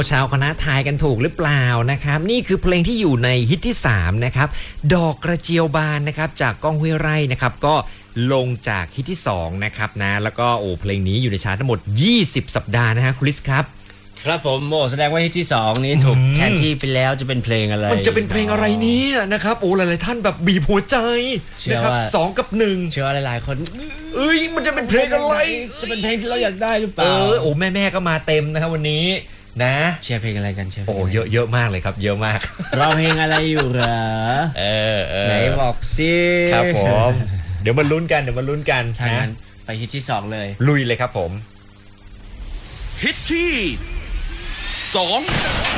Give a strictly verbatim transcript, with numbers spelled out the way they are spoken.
ชาวคณะทายกันถูกหรือเปล่านะครับนี่คือเพลงที่อยู่ในฮิตที่สามนะครับดอกกระเจียวบานนะครับจากก้องห้วยไร่นะครับก็ลงจากฮิตที่สองนะครับนะแล้วก็โอ้เพลงนี้อยู่ในชาร์ตทั้งหมดยี่สิบสัปดาห์นะฮะคริสครับครับผมโอ้แสดงว่าฮิตที่สองนี้ถูกแทนที่ไปแล้วจะเป็นเพลงอะไรมันจะเป็นเพลงอะไรเนี่ยนะครับโอ้หลายๆท่านแบบบีบหัวใจนะครับสองกับหนึ่งเชื่อหลายๆคนเอ้ยมันจะเป็นเพลงอะไรจะเป็นเพลงที่เราอยากได้หรือเปล่าเออโอ้แม่ๆก็มาเต็มนะครับวันนี้นะเชียร์เพลงอะไรกันเชียร์โอ้เยอะเยอะมากเลยครับเยอะมากร้องเพลงอะไรอยู่เหรอเออไหนบอกสิครับผมเดี๋ยวมาลุ้นกันเดี๋ยวมาลุ้นกันนะไปฮิตที่สองเลยลุยเลยครับผมฮิตที่สอง